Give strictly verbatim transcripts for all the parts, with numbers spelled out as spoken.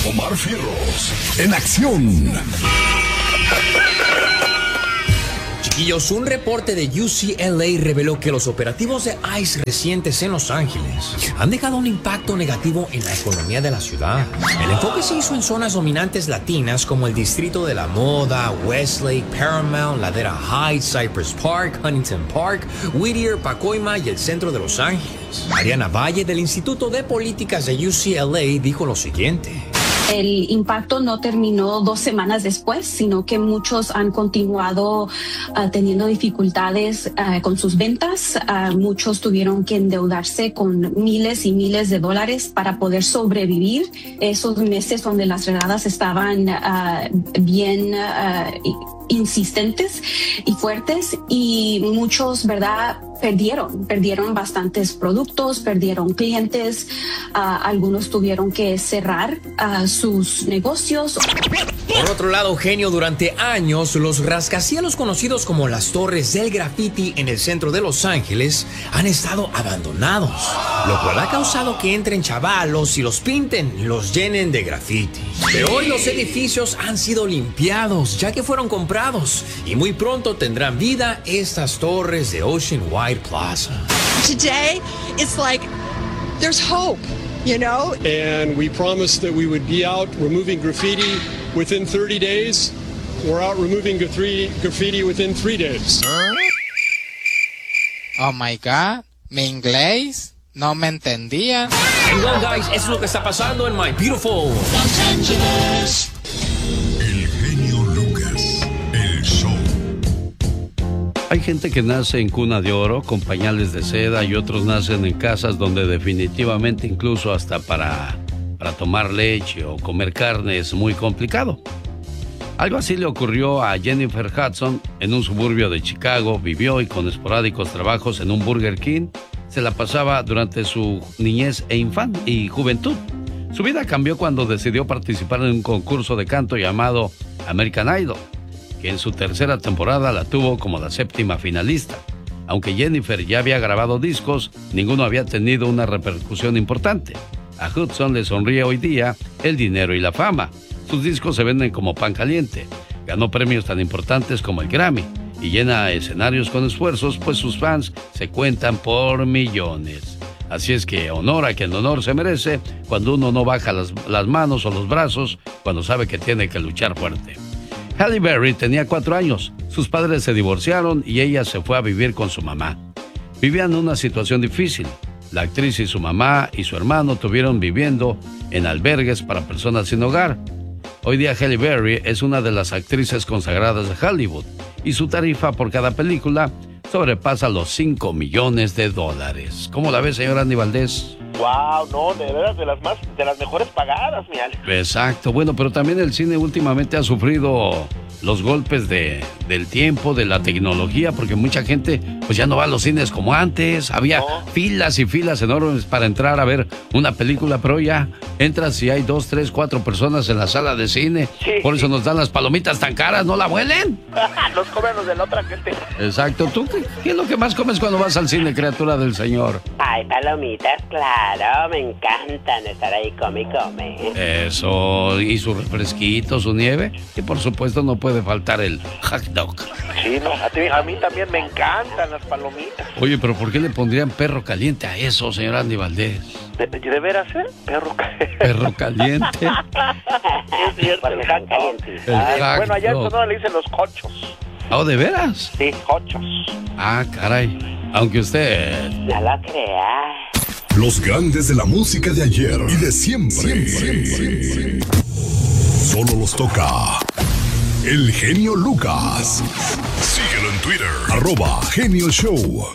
Omar Fierros, en acción. Chiquillos, un reporte de U C L A reveló que los operativos de ICE recientes en Los Ángeles han dejado un impacto negativo en la economía de la ciudad. El enfoque se hizo en zonas dominantes latinas como el Distrito de la Moda, Westlake, Paramount, Ladera Heights, Cypress Park, Huntington Park, Whittier, Pacoima y el centro de Los Ángeles. Ariana Valle del Instituto de Políticas de U C L A dijo lo siguiente. El impacto no terminó dos semanas después, sino que muchos han continuado uh, teniendo dificultades uh, con sus ventas. Uh, muchos tuvieron que endeudarse con miles y miles de dólares para poder sobrevivir esos meses donde las redadas estaban uh, bien uh, insistentes y fuertes, y muchos, ¿verdad?, perdieron, perdieron bastantes productos, perdieron clientes, uh, algunos tuvieron que cerrar uh, sus negocios. Por otro lado, Eugenio, durante años los rascacielos conocidos como las Torres del Graffiti en el centro de Los Ángeles han estado abandonados, lo cual ha causado que entren chavalos y los pinten, los llenen de graffiti. Pero hoy los edificios han sido limpiados ya que fueron comprados y muy pronto tendrán vida estas torres de Ocean Wide Plaza. Today, it's like there's hope, you know? And we promised that we would be out removing graffiti within thirty days. We're out removing graffiti within three days. Oh my God, mi inglés no me entendía. And well, guys, eso es lo que está pasando en My Beautiful Los Angeles. El genio Lucas, el show. Hay gente que nace en cuna de oro, con pañales de seda, y otros nacen en casas donde definitivamente incluso hasta para, para tomar leche o comer carne es muy complicado. Algo así le ocurrió a Jennifer Hudson en un suburbio de Chicago. Vivió y con esporádicos trabajos en un Burger King se la pasaba durante su niñez e infancia y juventud. Su vida cambió cuando decidió participar en un concurso de canto llamado American Idol, que en su tercera temporada la tuvo como la séptima finalista. Aunque Jennifer ya había grabado discos, ninguno había tenido una repercusión importante. A Hudson le sonríe hoy día el dinero y la fama. Sus discos se venden como pan caliente. Ganó premios tan importantes como el Grammy y llena escenarios con esfuerzos, pues sus fans se cuentan por millones. Así es que honor a quien honor se merece cuando uno no baja las, las manos o los brazos cuando sabe que tiene que luchar fuerte. Halle Berry tenía cuatro años. Sus padres se divorciaron y ella se fue a vivir con su mamá. Vivían una situación difícil. La actriz y su mamá y su hermano tuvieron viviendo en albergues para personas sin hogar. Hoy día Halle Berry es una de las actrices consagradas de Hollywood y su tarifa por cada película sobrepasa los cinco millones de dólares. ¿Cómo la ve, señor Andy Valdés? Wow, no, de veras, de las más, de las mejores pagadas, mi Alex. Exacto, bueno, pero también el cine últimamente ha sufrido los golpes de, del tiempo, de la tecnología, porque mucha gente pues ya no va a los cines como antes. Había no. filas y filas enormes para entrar a ver una película, pero ya entras y hay dos, tres, cuatro personas en la sala de cine. Sí, Por eso sí. nos dan las palomitas tan caras, ¿no la huelen? Los comen los de la otra gente. Exacto, ¿tú qué, qué es lo que más comes cuando vas al cine, criatura del Señor? Ay, palomitas, claro, me encantan estar ahí, come y come. Eso, y su refresquito, su nieve, y por supuesto no puede faltar el hot dog. Sí, no, a, ti, a mí también me encantan las palomitas. Oye, pero ¿por qué le pondrían perro caliente a eso, señor Andy Valdés? ¿De, de veras, eh? Perro caliente. Perro caliente. Es cierto, el hack caliente. Ay, bueno, allá en todo le dicen los cochos. ¿Oh, de veras? Sí, cochos. Ah, caray. Aunque usted... No lo crea. Los grandes de la música de ayer y de siempre. siempre, siempre. Solo los toca el genio Lucas. Síguelo en Twitter, arroba Genio Show.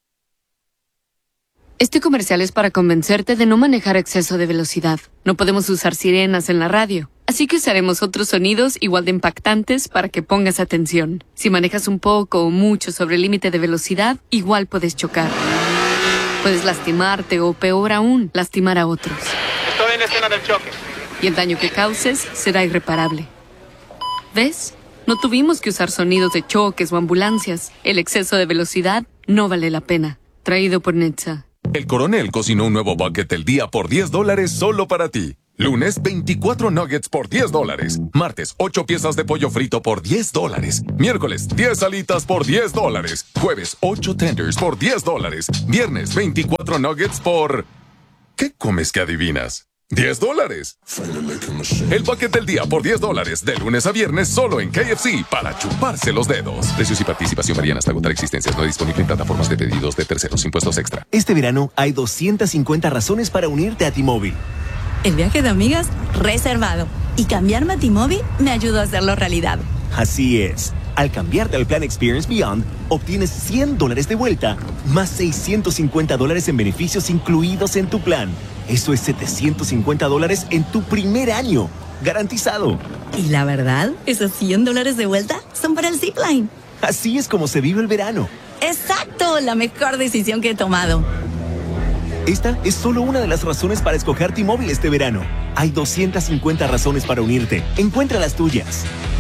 Este comercial es para convencerte de no manejar a exceso de velocidad. No podemos usar sirenas en la radio, así que usaremos otros sonidos igual de impactantes para que pongas atención. Si manejas un poco o mucho sobre el límite de velocidad, igual puedes chocar. Puedes lastimarte o, peor aún, lastimar a otros. Estoy en la escena del choque. Y el daño que causes será irreparable. ¿Ves? No tuvimos que usar sonidos de choques o ambulancias. El exceso de velocidad no vale la pena. Traído por Netza. El Coronel cocinó un nuevo bucket del día por diez dólares solo para ti. Lunes, veinticuatro nuggets por diez dólares. Martes, ocho piezas de pollo frito por diez dólares. Miércoles, diez alitas por diez dólares. Jueves, ocho tenders por diez dólares. Viernes, veinticuatro nuggets por... ¿Qué comes que adivinas? diez dólares. El bucket del día por diez dólares. De lunes a viernes solo en K F C para chuparse los dedos. Precios y participación varían hasta agotar existencias. No disponible en plataformas de pedidos de terceros. Impuestos extra. Este verano hay doscientas cincuenta razones para unirte a T-Mobile. El viaje de amigas reservado. Y cambiarme a T-Mobile me ayudó a hacerlo realidad. Así es. Al cambiarte al plan Experience Beyond, obtienes cien dólares de vuelta, más seiscientos cincuenta dólares en beneficios incluidos en tu plan. Eso es setecientos cincuenta dólares en tu primer año. Garantizado. Y la verdad, esos cien dólares de vuelta son para el Zipline. Así es como se vive el verano. ¡Exacto! La mejor decisión que he tomado. Esta es solo una de las razones para escoger T-Mobile este verano. Hay doscientas cincuenta razones para unirte. Encuentra las tuyas.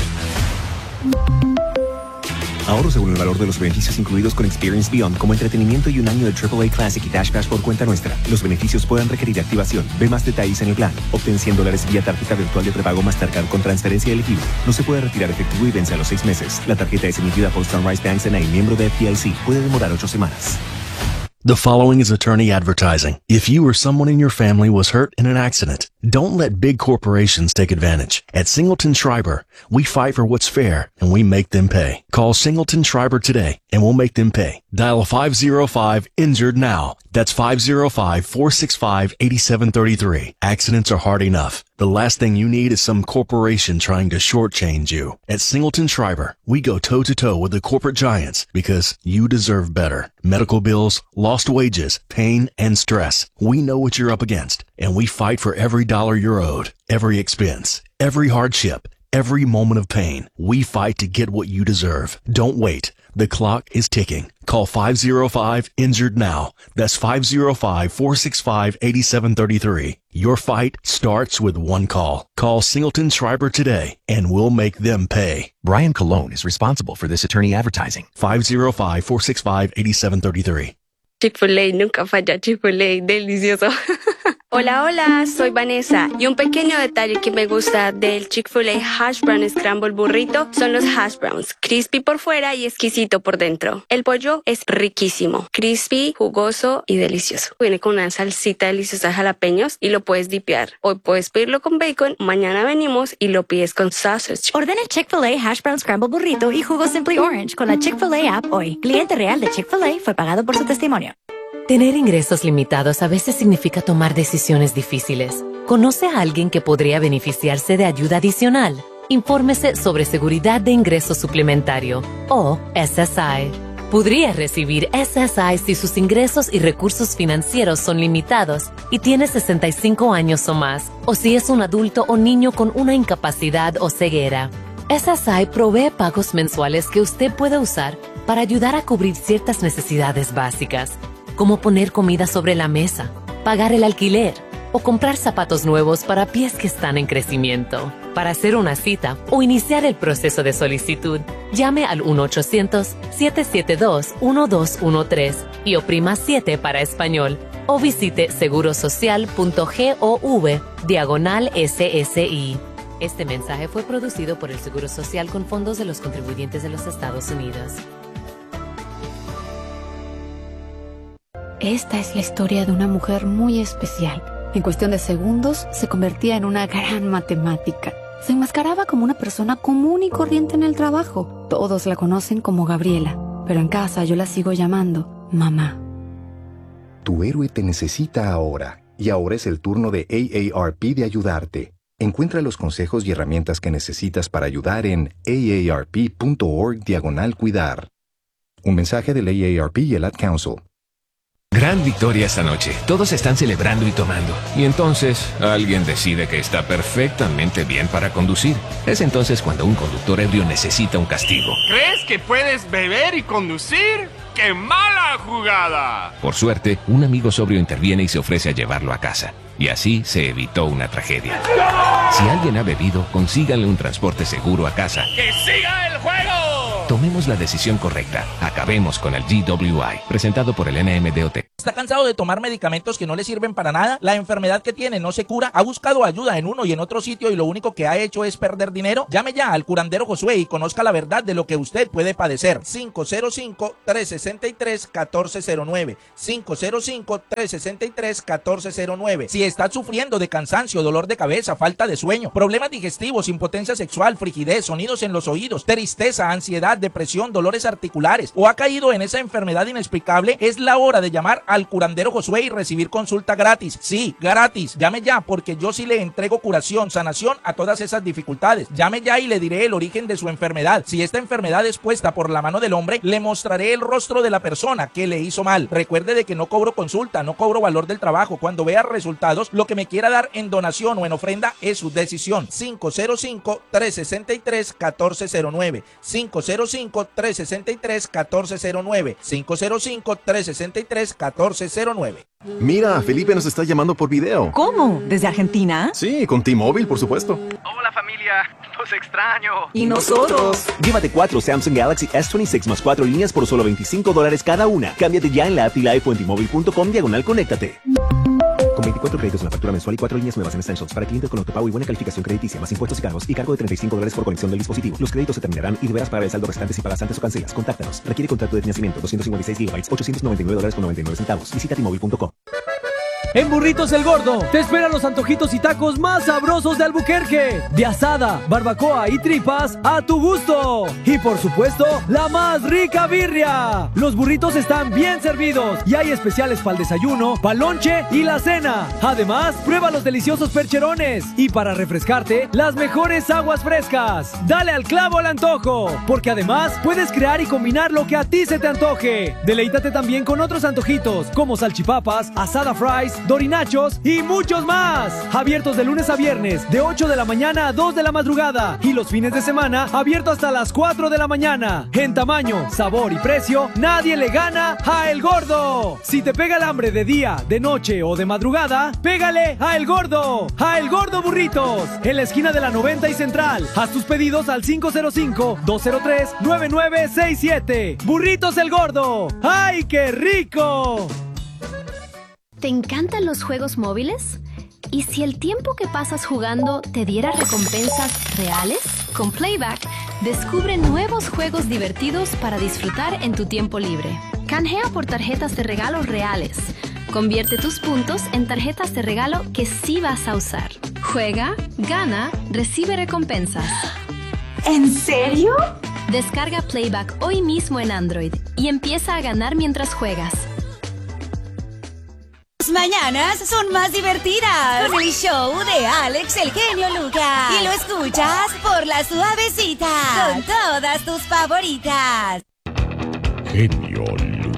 Ahorro según el valor de los beneficios incluidos con Experience Beyond, como entretenimiento y un año de triple A Classic y Dash Pass por cuenta nuestra. Los beneficios pueden requerir activación. Ve más detalles en el plan. Obtén cien dólares vía tarjeta virtual de prepago Mastercard con transferencia elegible. No se puede retirar efectivo y vence a los seis meses. La tarjeta es emitida por Sunrise Banks N A, miembro de F D I C. Puede demorar ocho semanas. The following is attorney advertising. If you or someone in your family was hurt in an accident, don't let big corporations take advantage. At Singleton Schreiber, we fight for what's fair and we make them pay. Call Singleton Schreiber today and we'll make them pay. Dial five oh five injured now. That's five oh five, four six five, eight seven three three. Accidents are hard enough. The last thing you need is some corporation trying to shortchange you. At Singleton Schreiber, we go toe-to-toe with the corporate giants because you deserve better. Medical bills, lost wages, pain, and stress. We know what you're up against, and we fight for every dollar you're owed, every expense, every hardship, every moment of pain. We fight to get what you deserve. Don't wait. The clock is ticking. Call five oh five injured now. That's five oh five, four six five, eight seven three three. Your fight starts with one call. Call Singleton Schreiber today and we'll make them pay. Brian Colon is responsible for this attorney advertising. five oh five, four six five, eight seven three three. Chick-fil-A, nunca falla. Chick-fil-A, delicioso. Hola, hola, soy Vanessa y un pequeño detalle que me gusta del Chick-fil-A Hash Brown Scramble Burrito son los hash browns, crispy por fuera y exquisito por dentro. El pollo es riquísimo, crispy, jugoso y delicioso. Viene con una salsita deliciosa de jalapeños y lo puedes dipear. Hoy puedes pedirlo con bacon, mañana venimos y lo pides con sausage. Ordena Chick-fil-A Hash Brown Scramble Burrito y jugo Simply Orange con la Chick-fil-A app hoy. Cliente real de Chick-fil-A fue pagado por su testimonio. Tener ingresos limitados a veces significa tomar decisiones difíciles. ¿Conoce a alguien que podría beneficiarse de ayuda adicional? Infórmese sobre seguridad de ingreso suplementario o S S I. Podría recibir S S I si sus ingresos y recursos financieros son limitados y tiene sesenta y cinco años o más, o si es un adulto o niño con una incapacidad o ceguera. S S I provee pagos mensuales que usted puede usar para ayudar a cubrir ciertas necesidades básicas, como poner comida sobre la mesa, pagar el alquiler o comprar zapatos nuevos para pies que están en crecimiento. Para hacer una cita o iniciar el proceso de solicitud, llame al uno ochocientos, siete siete dos, uno dos uno tres y oprima siete para español o visite segurosocial.gov diagonal S S I. Este mensaje fue producido por el Seguro Social con fondos de los contribuyentes de los Estados Unidos. Esta es la historia de una mujer muy especial. En cuestión de segundos, se convertía en una gran matemática. Se enmascaraba como una persona común y corriente en el trabajo. Todos la conocen como Gabriela, pero en casa yo la sigo llamando mamá. Tu héroe te necesita ahora, y ahora es el turno de A A R P de ayudarte. Encuentra los consejos y herramientas que necesitas para ayudar en aarp.org diagonal cuidar. Un mensaje del A A R P y el Ad Council. Gran victoria esta noche. Todos están celebrando y tomando. Y entonces, alguien decide que está perfectamente bien para conducir. Es entonces cuando un conductor ebrio necesita un castigo. ¿Crees que puedes beber y conducir? ¡Qué mala jugada! Por suerte, un amigo sobrio interviene y se ofrece a llevarlo a casa. Y así se evitó una tragedia. Si alguien ha bebido, consíganle un transporte seguro a casa. ¡Que siga el juego! Tomemos la decisión correcta. Acabemos con el G W I. Presentado por el N M D O T. ¿Está cansado de tomar medicamentos que no le sirven para nada? ¿La enfermedad que tiene no se cura? ¿Ha buscado ayuda en uno y en otro sitio y lo único que ha hecho es perder dinero? Llame ya al curandero Josué y conozca la verdad de lo que usted puede padecer. cinco cero cinco, tres seis tres, uno cuatro cero nueve. cinco cero cinco, tres seis tres, uno cuatro cero nueve. Si estás sufriendo de cansancio, dolor de cabeza, falta de sueño, problemas digestivos, impotencia sexual, frigidez, sonidos en los oídos, tristeza, ansiedad, depresión, dolores articulares o ha caído en esa enfermedad inexplicable, es la hora de llamar al curandero Josué y recibir consulta gratis. Sí, gratis. Llame ya porque yo sí le entrego curación, sanación a todas esas dificultades. Llame ya y le diré el origen de su enfermedad. Si esta enfermedad es puesta por la mano del hombre, le mostraré el rostro de la persona que le hizo mal. Recuerde de que no cobro consulta, no cobro valor del trabajo. Cuando vea resultados, lo que me quiera dar en donación o en ofrenda es su decisión. cinco cero cinco, tres seis tres, uno cuatro cero nueve. cinco cero cinco, tres seis tres, uno cuatro cero nueve. cinco cero cinco, tres seis tres, uno cuatro cero nueve. Mira, Felipe nos está llamando por video. ¿Cómo? ¿Desde Argentina? Sí, con T-Mobile, por supuesto. Hola familia, los extraño. ¿Y nosotros? Llévate cuatro Samsung Galaxy S veintiséis más cuatro líneas por solo veinticinco dólares cada una. Cámbiate ya en la app Life o en T-Mobile punto com diagonal conéctate. Con veinticuatro créditos en la factura mensual y cuatro líneas nuevas en Essentials para clientes con autopago y buena calificación crediticia, más impuestos y cargos y cargo de treinta y cinco dólares por conexión del dispositivo. Los créditos se terminarán y deberás pagar el saldo restante si pagas antes o cancelas. Contáctanos. Requiere contrato de financiamiento doscientos cincuenta y seis gigabytes, ochocientos noventa y nueve dólares con noventa y nueve centavos. Visita T Mobile punto com. En Burritos El Gordo te esperan los antojitos y tacos más sabrosos de Albuquerque. De asada, barbacoa y tripas a tu gusto. Y por supuesto, la más rica birria. Los burritos están bien servidos y hay especiales para el desayuno, para el lonche y la cena. Además, prueba los deliciosos percherones. Y para refrescarte, las mejores aguas frescas. Dale al clavo al antojo, porque además puedes crear y combinar lo que a ti se te antoje. Deleítate también con otros antojitos como salchipapas, asada fries, dorinachos y muchos más. Abiertos de lunes a viernes, de ocho de la mañana a dos de la madrugada. Y los fines de semana, abierto hasta las cuatro de la mañana. En tamaño, sabor y precio, nadie le gana a El Gordo. Si te pega el hambre de día, de noche o de madrugada, pégale a El Gordo. A El Gordo Burritos, en la esquina de la noventa y Central. Haz tus pedidos al cinco cero cinco, dos cero tres, nueve nueve seis siete. Burritos El Gordo. ¡Ay, qué rico! ¿Te encantan los juegos móviles? ¿Y si el tiempo que pasas jugando te diera recompensas reales? Con Playback, descubre nuevos juegos divertidos para disfrutar en tu tiempo libre. Canjea por tarjetas de regalo reales. Convierte tus puntos en tarjetas de regalo que sí vas a usar. Juega, gana, recibe recompensas. ¿En serio? Descarga Playback hoy mismo en Android y empieza a ganar mientras juegas. Las mañanas son más divertidas con el show de Alex el Genio Lucas. Y lo escuchas por La Suavecita con todas tus favoritas. Genio